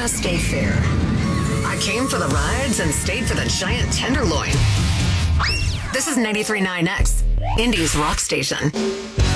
State Fair. I came for the rides and stayed for the giant tenderloin. This is 93.9X, Indy's rock station.